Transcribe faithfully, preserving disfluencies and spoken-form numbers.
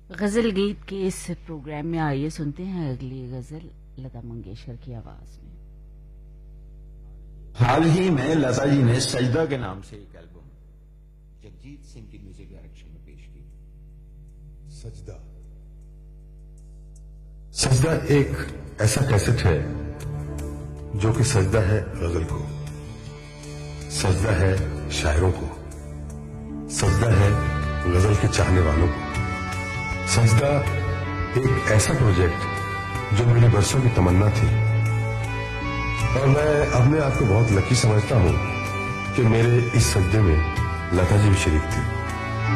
गजल गीत के इस प्रोग्राम में आइए सुनते हैं अगली गजल लता मंगेशकर की आवाज में। हाल ही में लता जी ने सजदा के नाम से एक एल्बम जगजीत सिंह की म्यूजिक डायरेक्शन में पेश की। सजदा सजदा एक ऐसा कैसेट है जो कि सजदा है गजल को, सजदा है शायरों को, सजदा है गजल के चाहने वालों को। सजदा एक ऐसा प्रोजेक्ट जो मेरी बरसों की तमन्ना थी और मैं अपने आप को बहुत लकी समझता हूं कि मेरे इस सजदे में लता जी भी शरीक थी।